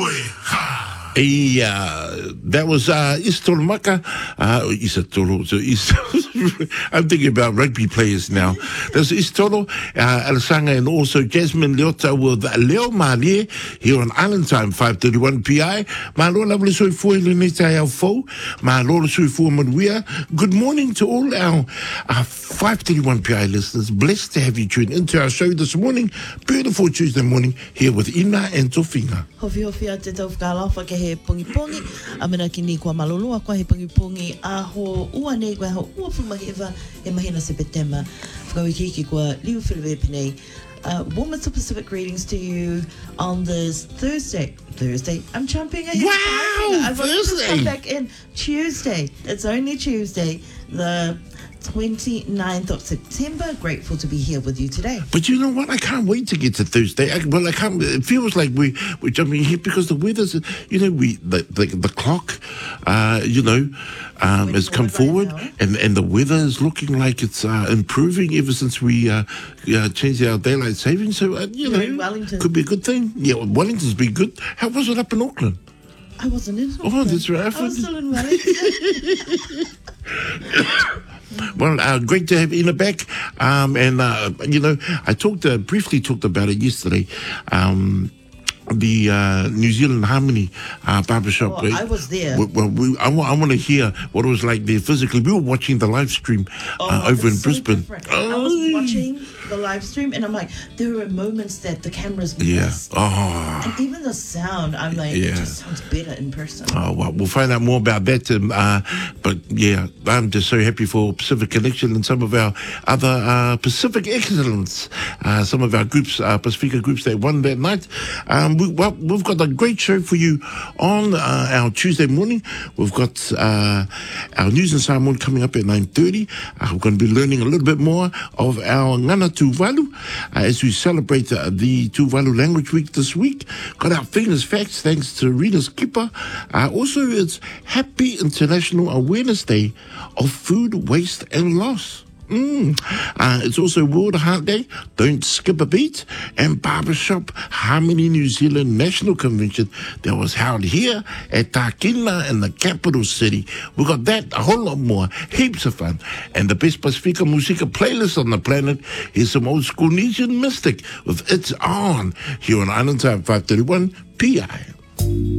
That was Istolo Maka. Isatolo. So I'm thinking about rugby players now. There's Istolo, Alasanga, and also Jasmine Leota with Leo Malie here on Island Time, 5:31 PI. Malo lovely soi foi lunita au fo. Malo soi foi manuia. Good morning to all our 5:31 PI listeners. Blessed to have you tuned into our show this morning. Beautiful Tuesday morning here with Ina and Tofinga. Hofi a te tau whakalafa ke he pungi. Amena ki ni kua maloloa kwa he pungi. A ho ua nei kwa ho ua whumahewa e mahina September. Whakawikiki kwa liu whilewe penei. Warmest of Pacific greetings to you on this Thursday. I'm jumping ahead. Wow! I've Thursday! Come back in Tuesday. It's only Tuesday. The 29th of September. Grateful to be here with you today. But you know what? I can't wait to get to Thursday. I can't. It feels like we're jumping here because the weather's, the clock, has come forward, and the weather is looking like it's improving ever since we changed our daylight savings. So Wellington. Could be a good thing. Yeah, Wellington's been good. How was it up in Auckland? I wasn't in Auckland. Oh, that's right. I was still in Wellington. Well, great to have Ina back. I briefly talked about it yesterday. The New Zealand Harmony barbershop. Oh, I was there. Well, I want to hear what it was like there physically. We were watching the live stream over in Brisbane. I was watching the live stream, and I'm like, there were moments that the cameras missed. Oh. And even the sound, I'm like, it just sounds better in person. Oh, well, we'll find out more about that. But yeah, I'm just so happy for Pacific Connection and some of our other Pacific excellence. Some of our groups, Pacifica groups that won that night. We've got a great show for you on our Tuesday morning. We've got our News and Samoan coming up at 9:30. We're going to be learning a little bit more of our Ngana Tuvalu as we celebrate the Tuvalu Language Week this week. Got our famous facts thanks to Rita's Kipper. Also, it's Happy International Awareness Day of Food Waste and Loss. It's also World Heart Day, Don't Skip a Beat, and Barbershop Harmony New Zealand National Convention that was held here at Tākina in the capital city. We got that, a whole lot more, heaps of fun. And the best Pacifica Musica playlist on the planet is some old school Nesian Mystic with It's On, here on Island Time 5:31 PI.